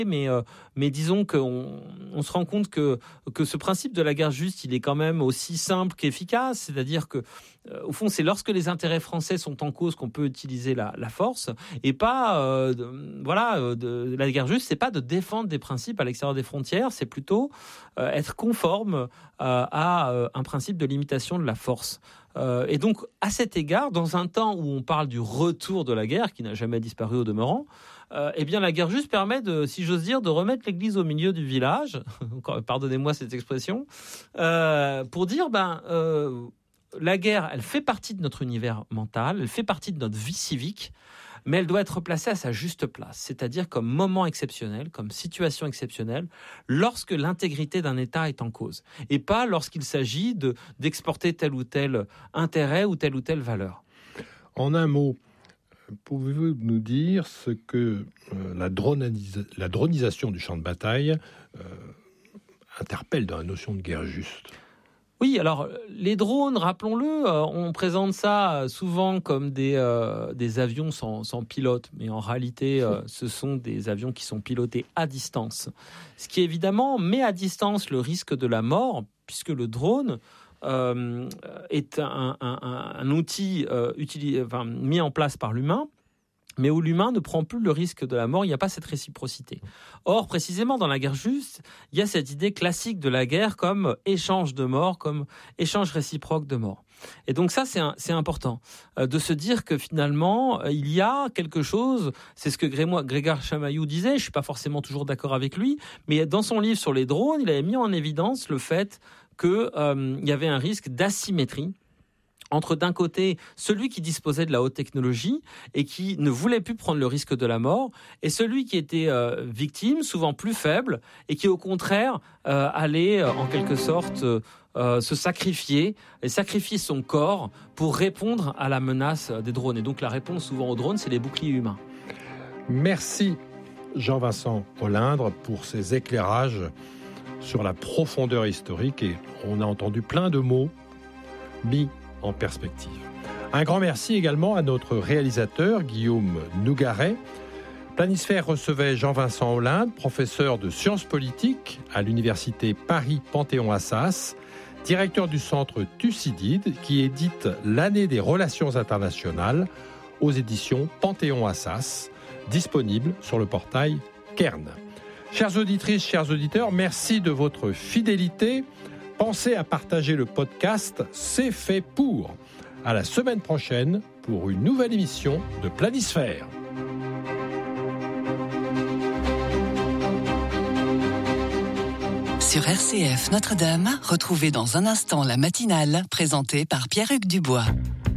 mais disons qu'on se rend compte que ce principe de la guerre juste, il est quand même aussi simple qu'efficace. C'est-à-dire que, au fond, c'est lorsque les intérêts français sont en cause qu'on peut utiliser la force, et pas, la guerre juste, c'est pas de défendre des principes à l'extérieur des frontières, c'est plutôt être conforme à un principe de limitation de la force. Et donc, à cet égard, dans un temps où on parle du retour de la guerre, qui n'a jamais disparu au demeurant, eh bien, la guerre juste permet si j'ose dire, de remettre l'église au milieu du village. Pardonnez-moi cette expression, pour dire, la guerre, elle fait partie de notre univers mental, elle fait partie de notre vie civique, mais elle doit être placée à sa juste place, c'est-à-dire comme moment exceptionnel, comme situation exceptionnelle, lorsque l'intégrité d'un État est en cause, et pas lorsqu'il s'agit d'exporter tel ou tel intérêt ou telle valeur. En un mot, pouvez-vous nous dire ce que la dronisation du champ de bataille interpelle dans la notion de guerre juste ? Oui, alors les drones, rappelons-le, on présente ça souvent comme des avions sans pilote, mais en réalité, ce sont des avions qui sont pilotés à distance. Ce qui évidemment met à distance le risque de la mort, puisque le drone est un outil mis en place par l'humain, mais où l'humain ne prend plus le risque de la mort, il n'y a pas cette réciprocité. Or, précisément, dans la guerre juste, il y a cette idée classique de la guerre comme échange de mort, comme échange réciproque de mort. Et donc ça, c'est important de se dire que finalement, il y a quelque chose, c'est ce que Grégoire Chamaillou disait, je ne suis pas forcément toujours d'accord avec lui, mais dans son livre sur les drones, il avait mis en évidence le fait qu'il y avait un risque d'asymétrie entre, d'un côté, celui qui disposait de la haute technologie et qui ne voulait plus prendre le risque de la mort, et celui qui était victime, souvent plus faible, et qui, au contraire, allait, en quelque sorte, se sacrifier son corps pour répondre à la menace des drones. Et donc, la réponse, souvent, aux drones, c'est les boucliers humains. Merci, Jean-Vincent Olindre, pour ces éclairages sur la profondeur historique. Et on a entendu plein de mots mis en perspective. Un grand merci également à notre réalisateur Guillaume Nougaret. Planisphère recevait Jean-Vincent Olindre, professeur de sciences politiques à l'université Paris-Panthéon-Assas, directeur du centre Thucydide qui édite l'année des relations internationales aux éditions Panthéon-Assas, disponible sur le portail Kern. Chères auditrices, chers auditeurs, merci de votre fidélité. Pensez à partager le podcast C'est fait pour. À la semaine prochaine pour une nouvelle émission de Planisphère. Sur RCF Notre-Dame, retrouvez dans un instant la matinale présentée par Pierre-Hugues Dubois.